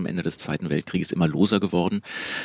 zum Ende des Zweiten Weltkrieges immer loser geworden.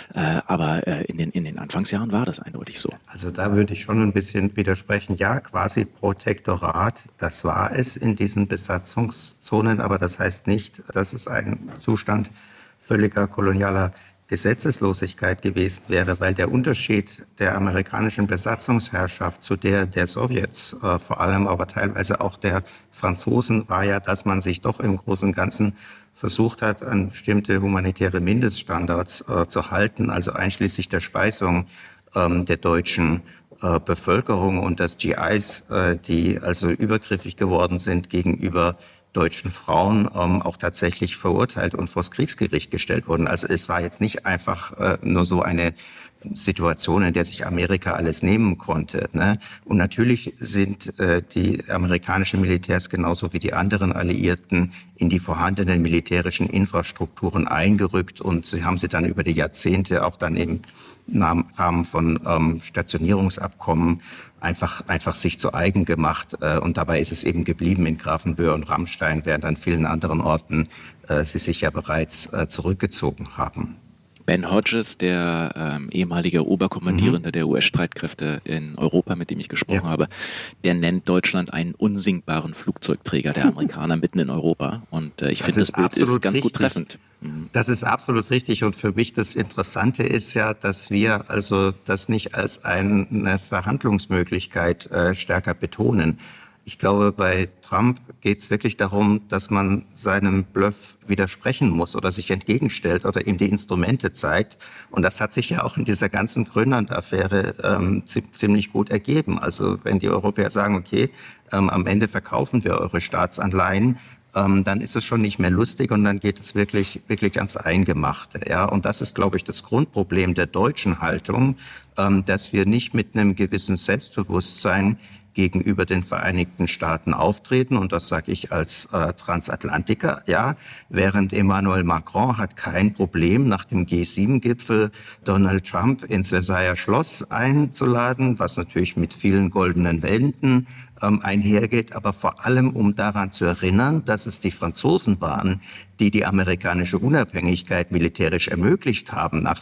Aber in den Anfangsjahren war das eindeutig so. Also da würde ich schon ein bisschen widersprechen. Ja, quasi Protektorat, das war es in diesen Besatzungszonen, aber das heißt nicht, dass es ein Zustand völliger kolonialer Gesetzeslosigkeit gewesen wäre, weil der Unterschied der amerikanischen Besatzungsherrschaft zu der Sowjets, vor allem aber teilweise auch der Franzosen, war ja, dass man sich doch im Großen und Ganzen versucht hat, an bestimmte humanitäre Mindeststandards zu halten, also einschließlich der Speisung der deutschen Bevölkerung und dass GIs, die also übergriffig geworden sind gegenüber deutschen Frauen, auch tatsächlich verurteilt und vors Kriegsgericht gestellt wurden. Also es war jetzt nicht einfach nur so eine Situation, in der sich Amerika alles nehmen konnte. Ne? Und natürlich sind die amerikanischen Militärs genauso wie die anderen Alliierten in die vorhandenen militärischen Infrastrukturen eingerückt und sie haben sie dann über die Jahrzehnte auch dann im Rahmen von Stationierungsabkommen einfach sich zu eigen gemacht. Und dabei ist es eben geblieben in Grafenwöhr und Ramstein, während an vielen anderen Orten sie sich ja bereits zurückgezogen haben. Ben Hodges, der ehemalige Oberkommandierende der US-Streitkräfte in Europa, mit dem ich gesprochen habe, der nennt Deutschland einen unsinkbaren Flugzeugträger der Amerikaner mitten in Europa. Und ich finde, das Bild ist ganz gut treffend. Das ist absolut richtig. Und für mich das Interessante ist ja, dass wir also das nicht als eine Verhandlungsmöglichkeit stärker betonen. Ich glaube, bei Trump geht es wirklich darum, dass man seinem Bluff widersprechen muss oder sich entgegenstellt oder ihm die Instrumente zeigt. Und das hat sich ja auch in dieser ganzen Grönland-Affäre ziemlich gut ergeben. Also wenn die Europäer sagen, okay, am Ende verkaufen wir eure Staatsanleihen, dann ist es schon nicht mehr lustig und dann geht es wirklich ans Eingemachte. Ja? Und das ist, glaube ich, das Grundproblem der deutschen Haltung, dass wir nicht mit einem gewissen Selbstbewusstsein gegenüber den Vereinigten Staaten auftreten. Und das sage ich als Transatlantiker, ja. Während Emmanuel Macron hat kein Problem, nach dem G7-Gipfel Donald Trump ins Versailler Schloss einzuladen, was natürlich mit vielen goldenen Wänden einhergeht, aber vor allem, um daran zu erinnern, dass es die Franzosen waren, die die amerikanische Unabhängigkeit militärisch ermöglicht haben nach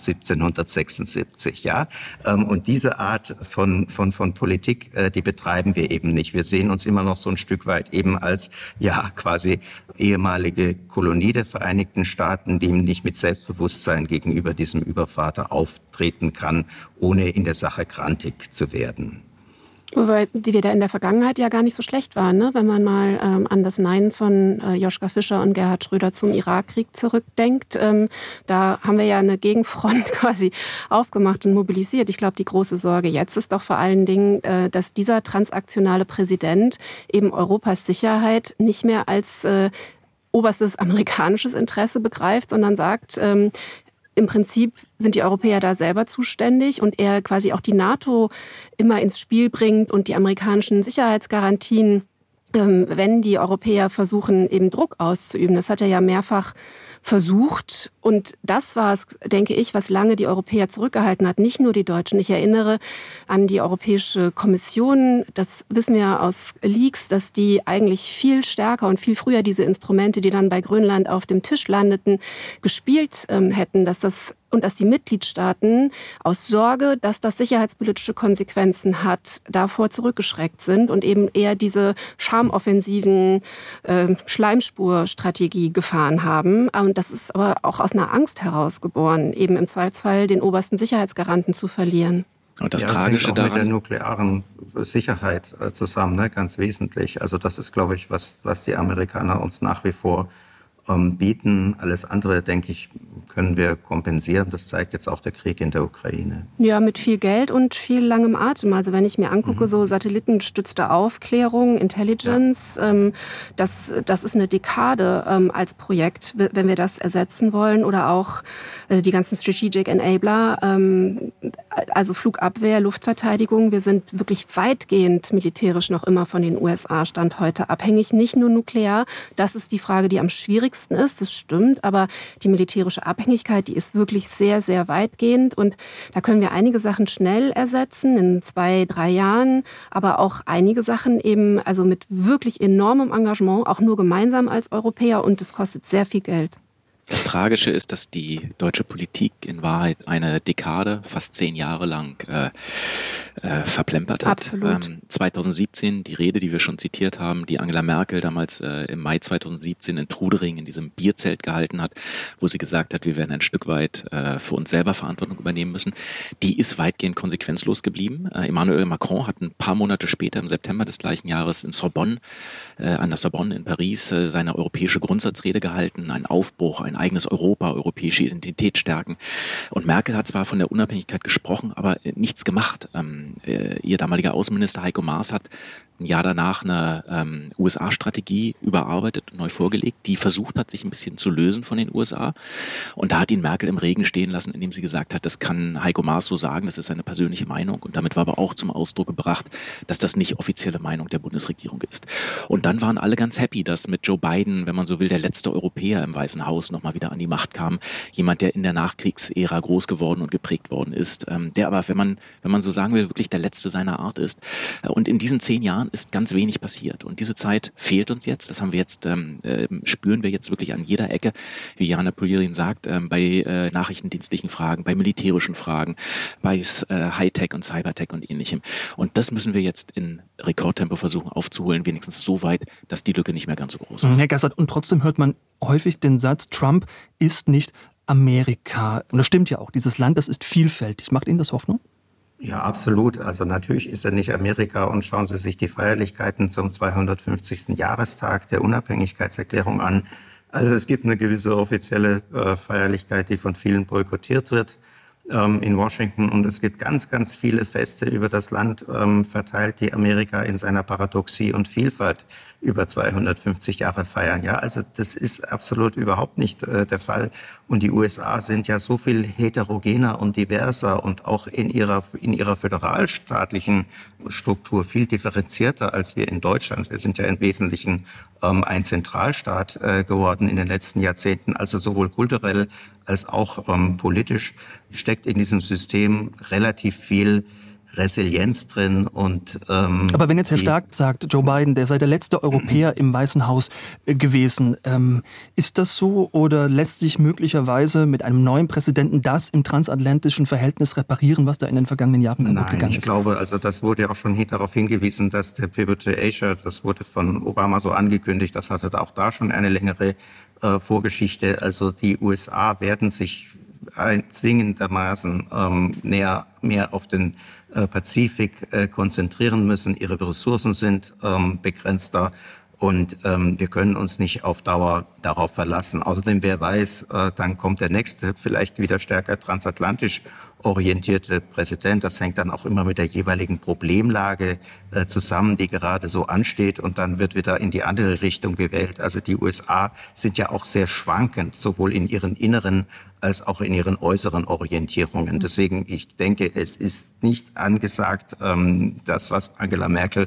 1776, ja. Und diese Art von Politik, die betreiben wir eben nicht. Wir sehen uns immer noch so ein Stück weit eben als, ja, quasi ehemalige Kolonie der Vereinigten Staaten, die nicht mit Selbstbewusstsein gegenüber diesem Übervater auftreten kann, ohne in der Sache grantig zu werden. Wobei wir da in der Vergangenheit ja gar nicht so schlecht waren, ne? Wenn man mal an das Nein von Joschka Fischer und Gerhard Schröder zum Irakkrieg zurückdenkt. Da haben wir ja eine Gegenfront quasi aufgemacht und mobilisiert. Ich glaube, die große Sorge jetzt ist doch vor allen Dingen, dass dieser transaktionale Präsident eben Europas Sicherheit nicht mehr als oberstes amerikanisches Interesse begreift, sondern sagt, im Prinzip sind die Europäer da selber zuständig und er quasi auch die NATO immer ins Spiel bringt und die amerikanischen Sicherheitsgarantien, wenn die Europäer versuchen, eben Druck auszuüben. Das hat er ja mehrfach versucht. Und das war es, denke ich, was lange die Europäer zurückgehalten hat, nicht nur die Deutschen. Ich erinnere an die Europäische Kommission, das wissen wir aus Leaks, dass die eigentlich viel stärker und viel früher diese Instrumente, die dann bei Grönland auf dem Tisch landeten, gespielt hätten, und dass die Mitgliedstaaten aus Sorge, dass das sicherheitspolitische Konsequenzen hat, davor zurückgeschreckt sind und eben eher diese charmoffensiven Schleimspurstrategie gefahren haben. Und das ist aber auch aus einer Angst heraus geboren, eben im Zweifelsfall den obersten Sicherheitsgaranten zu verlieren. Und das Tragische hängt auch daran, mit der nuklearen Sicherheit zusammen, ne? Ganz wesentlich. Also das ist, glaube ich, was die Amerikaner uns nach wie vor bieten. Alles andere, denke ich, können wir kompensieren. Das zeigt jetzt auch der Krieg in der Ukraine. Ja, mit viel Geld und viel langem Atem. Also wenn ich mir angucke, so satellitengestützte Aufklärung, Intelligence, das ist eine Dekade als Projekt, wenn wir das ersetzen wollen. Oder auch die ganzen Strategic Enabler, also Flugabwehr, Luftverteidigung. Wir sind wirklich weitgehend militärisch noch immer von den USA Stand heute abhängig. Nicht nur nuklear. Das ist die Frage, die am schwierigsten ist, das stimmt, aber die militärische Abhängigkeit, die ist wirklich sehr, sehr weitgehend und da können wir einige Sachen schnell ersetzen, in 2-3 Jahren, aber auch einige Sachen eben, also mit wirklich enormem Engagement, auch nur gemeinsam als Europäer und das kostet sehr viel Geld. Das Tragische ist, dass die deutsche Politik in Wahrheit eine Dekade, fast 10 Jahre lang verplempert hat. Absolut. 2017, die Rede, die wir schon zitiert haben, die Angela Merkel damals im Mai 2017 in Trudering in diesem Bierzelt gehalten hat, wo sie gesagt hat, wir werden ein Stück weit für uns selber Verantwortung übernehmen müssen, die ist weitgehend konsequenzlos geblieben. Emmanuel Macron hat ein paar Monate später, im September des gleichen Jahres in Sorbonne, an der Sorbonne in Paris, seine europäische Grundsatzrede gehalten, ein Aufbruch, ein eigenes Europa, europäische Identität stärken. Und Merkel hat zwar von der Unabhängigkeit gesprochen, aber nichts gemacht. Ihr damaliger Außenminister Heiko Maas hat ein Jahr danach eine USA-Strategie überarbeitet und neu vorgelegt, die versucht hat, sich ein bisschen zu lösen von den USA. Und da hat ihn Merkel im Regen stehen lassen, indem sie gesagt hat, das kann Heiko Maas so sagen, das ist seine persönliche Meinung. Und damit war aber auch zum Ausdruck gebracht, dass das nicht offizielle Meinung der Bundesregierung ist. Und dann waren alle ganz happy, dass mit Joe Biden, wenn man so will, der letzte Europäer im Weißen Haus nochmal wieder an die Macht kam. Jemand, der in der Nachkriegsära groß geworden und geprägt worden ist, der aber, wenn man so sagen will, wirklich der letzte seiner Art ist. Und in diesen 10 Jahren ist ganz wenig passiert. Und diese Zeit fehlt uns jetzt. Das haben wir jetzt, spüren wir jetzt wirklich an jeder Ecke, wie Jana Polirin sagt, bei nachrichtendienstlichen Fragen, bei militärischen Fragen, bei Hightech und Cybertech und ähnlichem. Und das müssen wir jetzt in Rekordtempo versuchen aufzuholen, wenigstens so weit, dass die Lücke nicht mehr ganz so groß ist. Herr Gassert, und trotzdem hört man häufig den Satz, Trump ist nicht Amerika. Und das stimmt ja auch. Dieses Land, das ist vielfältig. Macht Ihnen das Hoffnung? Ja, absolut. Also natürlich ist er nicht Amerika, und schauen Sie sich die Feierlichkeiten zum 250. Jahrestag der Unabhängigkeitserklärung an. Also es gibt eine gewisse offizielle Feierlichkeit, die von vielen boykottiert wird in Washington, und es gibt ganz, ganz viele Feste über das Land verteilt, die Amerika in seiner Paradoxie und Vielfalt über 250 Jahre feiern. Ja, also das ist absolut überhaupt nicht der Fall. Und die USA sind ja so viel heterogener und diverser und auch in ihrer föderalstaatlichen Struktur viel differenzierter als wir in Deutschland. Wir sind ja im Wesentlichen ein Zentralstaat geworden in den letzten Jahrzehnten. Also sowohl kulturell als auch politisch steckt in diesem System relativ viel Resilienz drin. Aber wenn jetzt Herr Stark sagt, Joe Biden, der sei der letzte Europäer im Weißen Haus gewesen, ist das so, oder lässt sich möglicherweise mit einem neuen Präsidenten das im transatlantischen Verhältnis reparieren, was da in den vergangenen Jahren kaputt gegangen ist? Nein, ich glaube, also das wurde ja auch schon darauf hingewiesen, dass der Pivot to Asia, das wurde von Obama so angekündigt, das hatte auch da schon eine längere Vorgeschichte. Also die USA werden sich zwingendermaßen mehr auf den Pazifik konzentrieren müssen. Ihre Ressourcen sind begrenzter, und wir können uns nicht auf Dauer darauf verlassen. Außerdem, wer weiß, dann kommt der nächste, vielleicht wieder stärker transatlantisch orientierte Präsident. Das hängt dann auch immer mit der jeweiligen Problemlage zusammen, die gerade so ansteht, und dann wird wieder in die andere Richtung gewählt. Also die USA sind ja auch sehr schwankend, sowohl in ihren inneren als auch in ihren äußeren Orientierungen. Deswegen, ich denke, es ist nicht angesagt, das, was Angela Merkel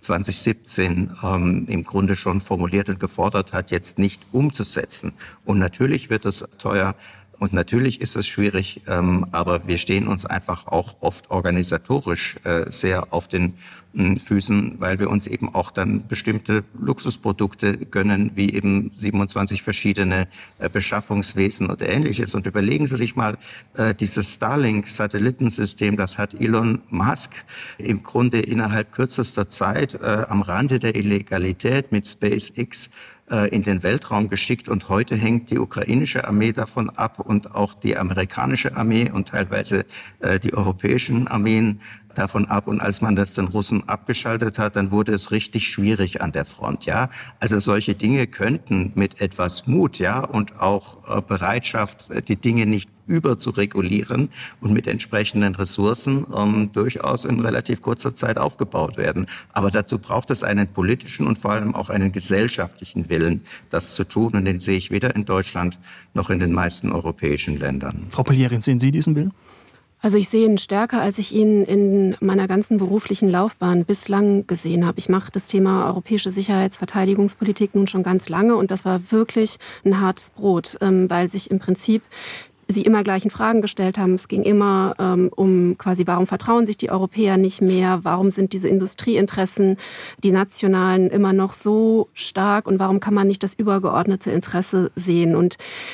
2017 im Grunde schon formuliert und gefordert hat, jetzt nicht umzusetzen. Und natürlich wird es teuer. Und natürlich ist es schwierig, aber wir stehen uns einfach auch oft organisatorisch sehr auf den Füßen, weil wir uns eben auch dann bestimmte Luxusprodukte gönnen, wie eben 27 verschiedene Beschaffungswesen und Ähnliches. Und überlegen Sie sich mal, dieses Starlink-Satellitensystem, das hat Elon Musk im Grunde innerhalb kürzester Zeit am Rande der Illegalität mit SpaceX in den Weltraum geschickt, und heute hängt die ukrainische Armee davon ab und auch die amerikanische Armee und teilweise die europäischen Armeen davon ab. Und als man das den Russen abgeschaltet hat, dann wurde es richtig schwierig an der Front. Ja, also solche Dinge könnten mit etwas Mut, ja, und auch Bereitschaft, die Dinge nicht überzuregulieren und mit entsprechenden Ressourcen durchaus in relativ kurzer Zeit aufgebaut werden. Aber dazu braucht es einen politischen und vor allem auch einen gesellschaftlichen Willen, das zu tun. Und den sehe ich weder in Deutschland noch in den meisten europäischen Ländern. Frau Polirin, sehen Sie diesen Willen? Also ich sehe ihn stärker, als ich ihn in meiner ganzen beruflichen Laufbahn bislang gesehen habe. Ich mache das Thema europäische Sicherheits-Verteidigungspolitik nun schon ganz lange, und das war wirklich ein hartes Brot, weil sich im Prinzip die immer gleichen Fragen gestellt haben. Es ging immer um quasi, warum vertrauen sich die Europäer nicht mehr? Warum sind diese Industrieinteressen, die nationalen, immer noch so stark? Und warum kann man nicht das übergeordnete Interesse sehen? Und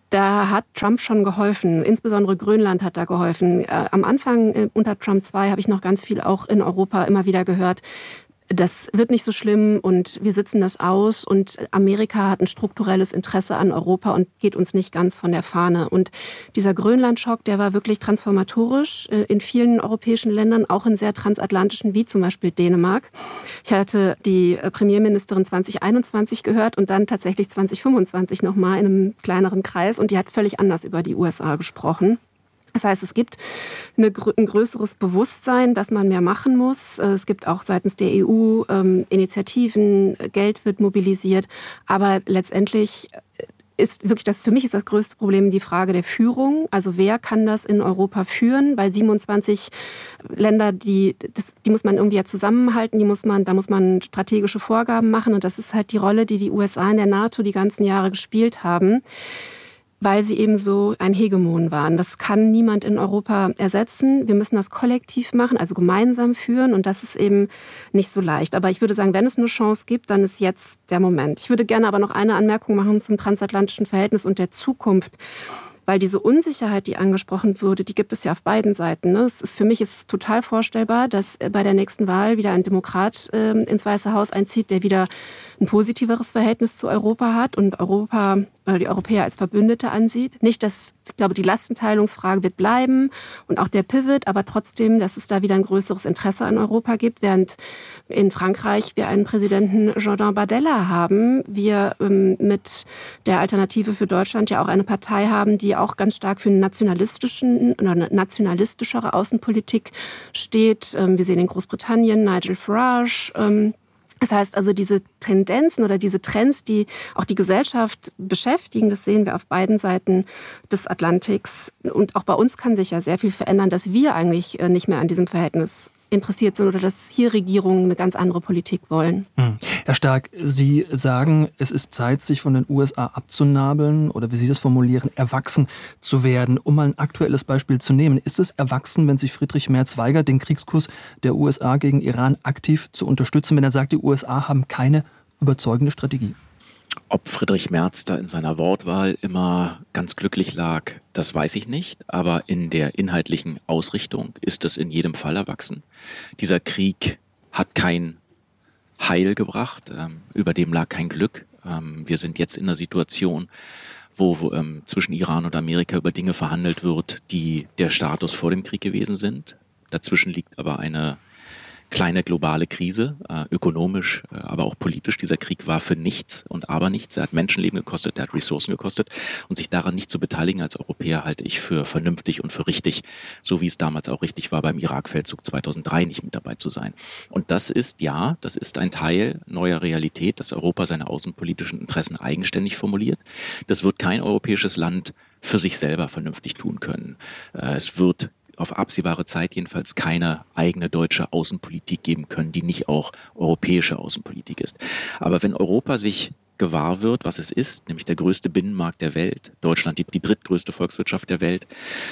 Da hat Trump schon geholfen, insbesondere Grönland hat da geholfen. Am Anfang unter Trump 2 habe ich noch ganz viel auch in Europa immer wieder gehört, das wird nicht so schlimm und wir sitzen das aus und Amerika hat ein strukturelles Interesse an Europa und geht uns nicht ganz von der Fahne. Und dieser Grönland-Schock, der war wirklich transformatorisch in vielen europäischen Ländern, auch in sehr transatlantischen, wie zum Beispiel Dänemark. Ich hatte die Premierministerin 2021 gehört und dann tatsächlich 2025 nochmal in einem kleineren Kreis und die hat völlig anders über die USA gesprochen. Das heißt, es gibt ein größeres Bewusstsein, dass man mehr machen muss. Es gibt auch seitens der EU Initiativen, Geld wird mobilisiert. Aber letztendlich ist wirklich für mich ist das größte Problem die Frage der Führung. Also wer kann das in Europa führen? Weil 27 Länder, die muss man irgendwie ja zusammenhalten, da muss man strategische Vorgaben machen. Und das ist halt die Rolle, die USA in der NATO die ganzen Jahre gespielt haben, weil sie eben so ein Hegemon waren. Das kann niemand in Europa ersetzen. Wir müssen das kollektiv machen, also gemeinsam führen und das ist eben nicht so leicht. Aber ich würde sagen, wenn es eine Chance gibt, dann ist jetzt der Moment. Ich würde gerne aber noch eine Anmerkung machen zum transatlantischen Verhältnis und der Zukunft. Weil diese Unsicherheit, die angesprochen wurde, die gibt es ja auf beiden Seiten. Ne? Für mich ist es total vorstellbar, dass bei der nächsten Wahl wieder ein Demokrat ins Weiße Haus einzieht, der wieder ein positiveres Verhältnis zu Europa hat und die Europäer als Verbündete ansieht. Nicht, ich glaube, die Lastenteilungsfrage wird bleiben und auch der Pivot, aber trotzdem, dass es da wieder ein größeres Interesse an Europa gibt, während in Frankreich wir einen Präsidenten Jordan Bardella haben, wir mit der Alternative für Deutschland ja auch eine Partei haben, die auch ganz stark für eine nationalistischere Außenpolitik steht. Wir sehen in Großbritannien Nigel Farage. Das heißt also, diese Tendenzen oder diese Trends, die auch die Gesellschaft beschäftigen, das sehen wir auf beiden Seiten des Atlantiks. Und auch bei uns kann sich ja sehr viel verändern, dass wir eigentlich nicht mehr an diesem Verhältnis interessiert sind oder dass hier Regierungen eine ganz andere Politik wollen. Herr Stark, Sie sagen, es ist Zeit, sich von den USA abzunabeln oder wie Sie das formulieren, erwachsen zu werden. Um mal ein aktuelles Beispiel zu nehmen, ist es erwachsen, wenn sich Friedrich Merz weigert, den Kriegskurs der USA gegen Iran aktiv zu unterstützen, wenn er sagt, die USA haben keine überzeugende Strategie? Ob Friedrich Merz da in seiner Wortwahl immer ganz glücklich lag, das weiß ich nicht. Aber in der inhaltlichen Ausrichtung ist es in jedem Fall erwachsen. Dieser Krieg hat kein Heil gebracht, über dem lag kein Glück. Wir sind jetzt in einer Situation, wo zwischen Iran und Amerika über Dinge verhandelt wird, die der Status vor dem Krieg gewesen sind. Dazwischen liegt aber eine kleine globale Krise, ökonomisch, aber auch politisch. Dieser Krieg war für nichts und aber nichts. Er hat Menschenleben gekostet, er hat Ressourcen gekostet. Und sich daran nicht zu beteiligen als Europäer halte ich für vernünftig und für richtig, so wie es damals auch richtig war, beim Irakfeldzug 2003 nicht mit dabei zu sein. Und das ist ein Teil neuer Realität, dass Europa seine außenpolitischen Interessen eigenständig formuliert. Das wird kein europäisches Land für sich selber vernünftig tun können. Es wird auf absehbare Zeit jedenfalls keine eigene deutsche Außenpolitik geben können, die nicht auch europäische Außenpolitik ist. Aber wenn Europa sich gewahr wird, was es ist, nämlich der größte Binnenmarkt der Welt, Deutschland die drittgrößte Volkswirtschaft der Welt,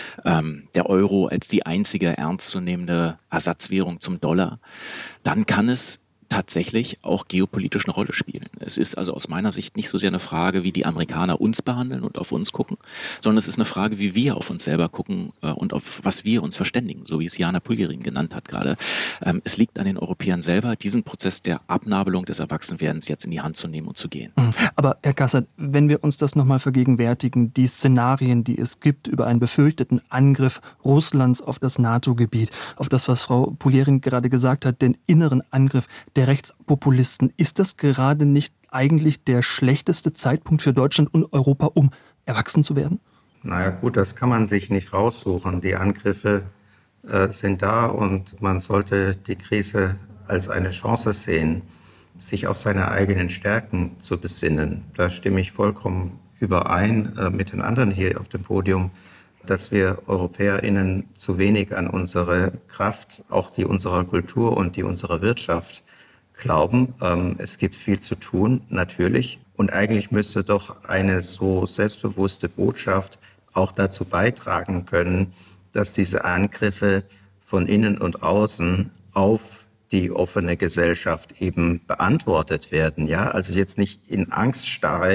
der Euro als die einzige ernstzunehmende Ersatzwährung zum Dollar, dann kann es tatsächlich auch geopolitisch eine Rolle spielen. Es ist also aus meiner Sicht nicht so sehr eine Frage, wie die Amerikaner uns behandeln und auf uns gucken, sondern es ist eine Frage, wie wir auf uns selber gucken und auf was wir uns verständigen, so wie es Jana Pulgerin genannt hat gerade. Es liegt an den Europäern selber, diesen Prozess der Abnabelung des Erwachsenwerdens jetzt in die Hand zu nehmen und zu gehen. Aber Herr Gassert, wenn wir uns das nochmal vergegenwärtigen, die Szenarien, die es gibt über einen befürchteten Angriff Russlands auf das NATO-Gebiet, auf das, was Frau Pulgerin gerade gesagt hat, den inneren Angriff der Rechtspopulisten. Ist das gerade nicht eigentlich der schlechteste Zeitpunkt für Deutschland und Europa, um erwachsen zu werden? Naja gut, das kann man sich nicht raussuchen. Die Angriffe sind da und man sollte die Krise als eine Chance sehen, sich auf seine eigenen Stärken zu besinnen. Da stimme ich vollkommen überein mit den anderen hier auf dem Podium, dass wir EuropäerInnen zu wenig an unsere Kraft, auch die unserer Kultur und die unserer Wirtschaft glauben. Es gibt viel zu tun, natürlich. Und eigentlich müsste doch eine so selbstbewusste Botschaft auch dazu beitragen können, dass diese Angriffe von innen und außen auf die offene Gesellschaft eben beantwortet werden. Ja, also jetzt nicht in Angststarre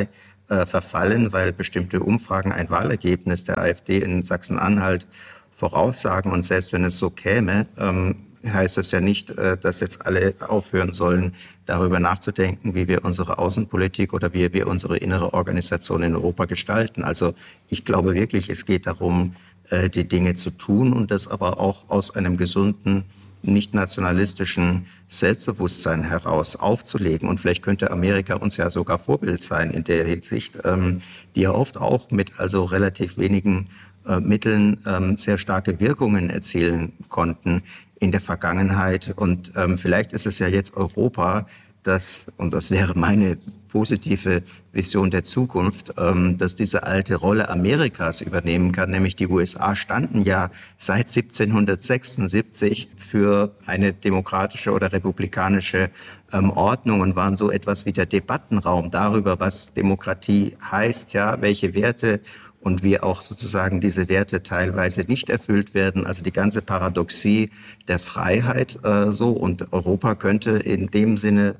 verfallen, weil bestimmte Umfragen ein Wahlergebnis der AfD in Sachsen-Anhalt voraussagen. Und selbst wenn es so käme, heißt das ja nicht, dass jetzt alle aufhören sollen, darüber nachzudenken, wie wir unsere Außenpolitik oder wie wir unsere innere Organisation in Europa gestalten. Also ich glaube wirklich, es geht darum, die Dinge zu tun und das aber auch aus einem gesunden, nicht nationalistischen Selbstbewusstsein heraus aufzulegen. Und vielleicht könnte Amerika uns ja sogar Vorbild sein in der Hinsicht, die ja oft auch mit also relativ wenigen Mitteln sehr starke Wirkungen erzielen konnten in der Vergangenheit. Und vielleicht ist es ja jetzt Europa, und das wäre meine positive Vision der Zukunft, dass diese alte Rolle Amerikas übernehmen kann. Nämlich die USA standen ja seit 1776 für eine demokratische oder republikanische Ordnung und waren so etwas wie der Debattenraum darüber, was Demokratie heißt, ja, welche Werte und wie auch sozusagen diese Werte teilweise nicht erfüllt werden. Also die ganze Paradoxie der Freiheit so. Und Europa könnte in dem Sinne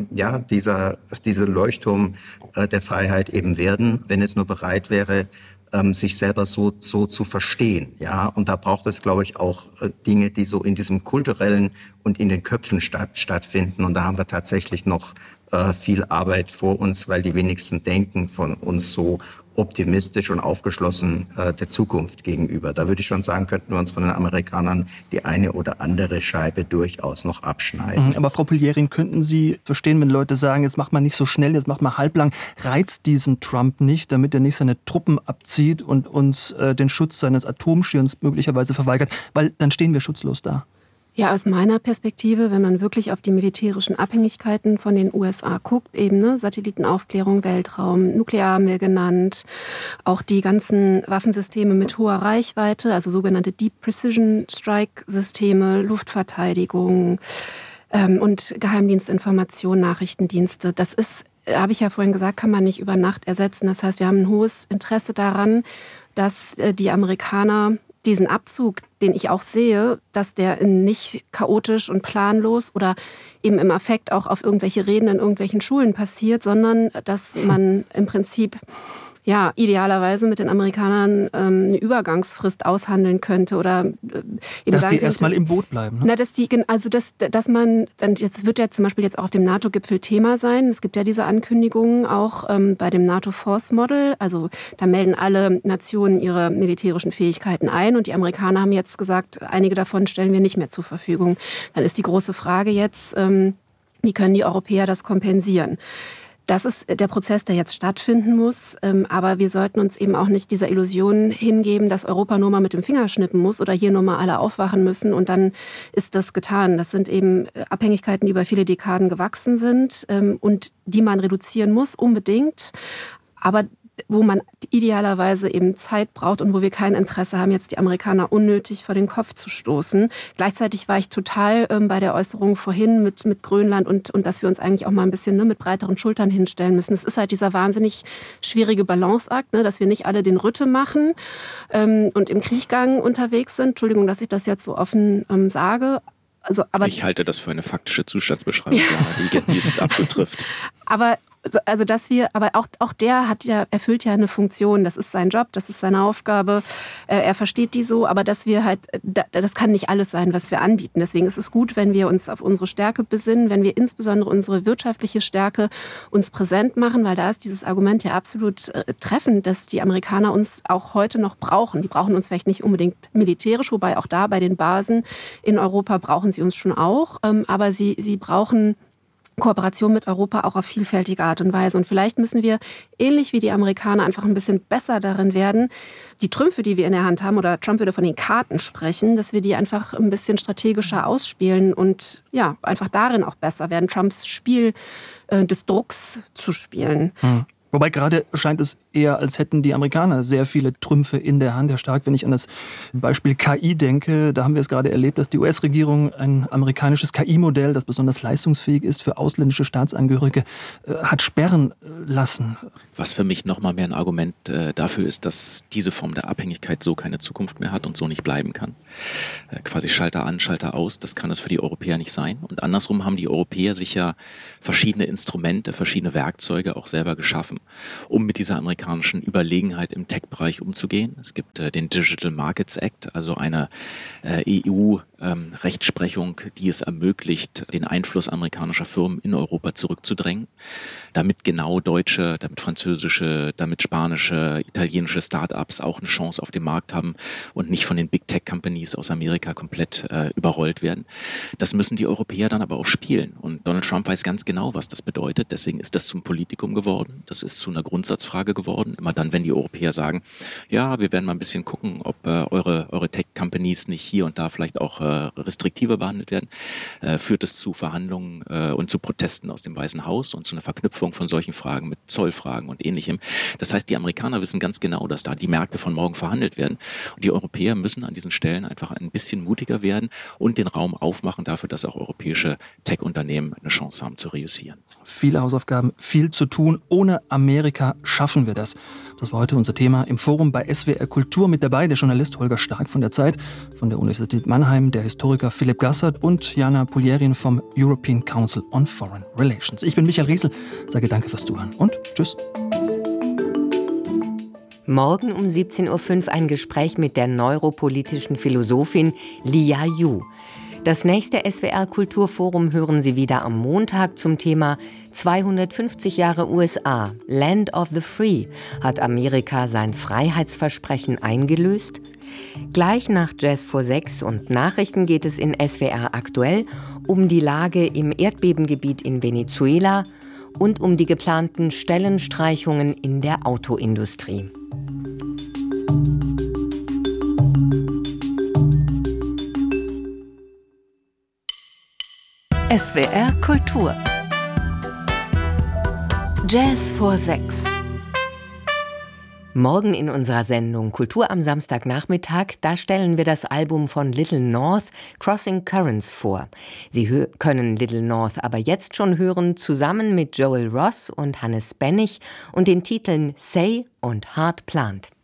diese Leuchtturm der Freiheit eben werden, wenn es nur bereit wäre, sich selber so zu verstehen. Ja, und da braucht es, glaube ich, auch Dinge, die so in diesem kulturellen und in den Köpfen stattfinden. Und da haben wir tatsächlich noch viel Arbeit vor uns, weil die wenigsten denken von uns so optimistisch und aufgeschlossen der Zukunft gegenüber. Da würde ich schon sagen, könnten wir uns von den Amerikanern die eine oder andere Scheibe durchaus noch abschneiden. Aber Frau Poulièrin, könnten Sie verstehen, wenn Leute sagen, jetzt macht man nicht so schnell, jetzt macht man halblang, reizt diesen Trump nicht, damit er nicht seine Truppen abzieht und uns den Schutz seines Atomschirms möglicherweise verweigert, weil dann stehen wir schutzlos da. Ja, aus meiner Perspektive, wenn man wirklich auf die militärischen Abhängigkeiten von den USA guckt, eben ne, Satellitenaufklärung, Weltraum, Nuklear haben wir genannt, auch die ganzen Waffensysteme mit hoher Reichweite, also sogenannte Deep Precision Strike Systeme, Luftverteidigung und Geheimdienstinformation, Nachrichtendienste. Das ist, habe ich ja vorhin gesagt, kann man nicht über Nacht ersetzen. Das heißt, wir haben ein hohes Interesse daran, dass die Amerikaner diesen Abzug, den ich auch sehe, dass der nicht chaotisch und planlos oder eben im Affekt auch auf irgendwelche Reden in irgendwelchen Schulen passiert, sondern dass man im Prinzip ja idealerweise mit den Amerikanern eine Übergangsfrist aushandeln könnte oder eben dass sagen die könnte, erstmal im Boot bleiben. Ne? Na, dass man, jetzt wird ja zum Beispiel jetzt auch auf dem NATO-Gipfel Thema sein. Es gibt ja diese Ankündigungen auch bei dem NATO-Force-Model. Also da melden alle Nationen ihre militärischen Fähigkeiten ein und die Amerikaner haben jetzt gesagt, einige davon stellen wir nicht mehr zur Verfügung. Dann ist die große Frage jetzt, wie können die Europäer das kompensieren? Das ist der Prozess, der jetzt stattfinden muss. Aber wir sollten uns eben auch nicht dieser Illusion hingeben, dass Europa nur mal mit dem Finger schnippen muss oder hier nur mal alle aufwachen müssen und dann ist das getan. Das sind eben Abhängigkeiten, die über viele Dekaden gewachsen sind und die man reduzieren muss, unbedingt. Aber wo man idealerweise eben Zeit braucht und wo wir kein Interesse haben, jetzt die Amerikaner unnötig vor den Kopf zu stoßen. Gleichzeitig war ich total bei der Äußerung vorhin mit Grönland und dass wir uns eigentlich auch mal ein bisschen mit breiteren Schultern hinstellen müssen. Es ist halt dieser wahnsinnig schwierige Balanceakt, dass wir nicht alle den Rütte machen und im Krieggang unterwegs sind. Entschuldigung, dass ich das jetzt so offen sage. Aber ich halte das für eine faktische Zustandsbeschreibung, die es absolut trifft. Aber auch der erfüllt ja eine Funktion. Das ist sein Job, das ist seine Aufgabe. Er versteht die so, aber dass wir halt, das kann nicht alles sein, was wir anbieten. Deswegen ist es gut, wenn wir uns auf unsere Stärke besinnen, wenn wir insbesondere unsere wirtschaftliche Stärke uns präsent machen, weil da ist dieses Argument ja absolut treffend, dass die Amerikaner uns auch heute noch brauchen. Die brauchen uns vielleicht nicht unbedingt militärisch, wobei auch da bei den Basen in Europa brauchen sie uns schon auch. Aber sie brauchen Kooperation mit Europa auch auf vielfältige Art und Weise. Und vielleicht müssen wir, ähnlich wie die Amerikaner, einfach ein bisschen besser darin werden, die Trümpfe, die wir in der Hand haben, oder Trump würde von den Karten sprechen, dass wir die einfach ein bisschen strategischer ausspielen und ja, einfach darin auch besser werden, Trumps Spiel des Drucks zu spielen. Wobei gerade scheint es eher, als hätten die Amerikaner sehr viele Trümpfe in der Hand. Herr Stark, wenn ich an das Beispiel KI denke, da haben wir es gerade erlebt, dass die US-Regierung ein amerikanisches KI-Modell, das besonders leistungsfähig ist für ausländische Staatsangehörige, hat sperren lassen. Was für mich nochmal mehr ein Argument dafür ist, dass diese Form der Abhängigkeit so keine Zukunft mehr hat und so nicht bleiben kann. Quasi Schalter an, Schalter aus, das kann es für die Europäer nicht sein. Und andersrum haben die Europäer sich ja verschiedene Instrumente, verschiedene Werkzeuge auch selber geschaffen, um mit dieser amerikanischen Überlegenheit im Tech-Bereich umzugehen. Es gibt den Digital Markets Act, also eine EU-Rechtsprechung, die es ermöglicht, den Einfluss amerikanischer Firmen in Europa zurückzudrängen, damit genau deutsche, damit französische, damit spanische, italienische Start-ups auch eine Chance auf dem Markt haben und nicht von den Big Tech Companies aus Amerika komplett überrollt werden. Das müssen die Europäer dann aber auch spielen. Und Donald Trump weiß ganz genau, was das bedeutet. Deswegen ist das zum Politikum geworden. Das ist zu einer Grundsatzfrage geworden. Immer dann, wenn die Europäer sagen, ja, wir werden mal ein bisschen gucken, ob eure Tech-Companies nicht hier und da vielleicht auch restriktiver behandelt werden, führt es zu Verhandlungen und zu Protesten aus dem Weißen Haus und zu einer Verknüpfung von solchen Fragen mit Zollfragen und Ähnlichem. Das heißt, die Amerikaner wissen ganz genau, dass da die Märkte von morgen verhandelt werden. Und die Europäer müssen an diesen Stellen einfach ein bisschen mutiger werden und den Raum aufmachen dafür, dass auch europäische Tech-Unternehmen eine Chance haben zu reüssieren. Viele Hausaufgaben, viel zu tun. Ohne Amerika schaffen wir das. Das war heute unser Thema im Forum bei SWR Kultur. Mit dabei der Journalist Holger Stark von der Zeit, von der Universität Mannheim, der Historiker Philipp Gassert und Jana Pulierin vom European Council on Foreign Relations. Ich bin Michael Riesel, sage danke fürs Zuhören und tschüss. Morgen um 17.05 Uhr ein Gespräch mit der neuropolitischen Philosophin Lia Yu. Das nächste SWR Kulturforum hören Sie wieder am Montag zum Thema 250 Jahre USA, Land of the Free. Hat Amerika sein Freiheitsversprechen eingelöst? Gleich nach Jazz vor 6 und Nachrichten geht es in SWR aktuell um die Lage im Erdbebengebiet in Venezuela und um die geplanten Stellenstreichungen in der Autoindustrie. SWR Kultur. Jazz vor 6. Morgen in unserer Sendung Kultur am Samstagnachmittag, da stellen wir das Album von Little North, Crossing Currents, vor. Sie können Little North aber jetzt schon hören, zusammen mit Joel Ross und Hannes Bennig und den Titeln Say und Heart Plant.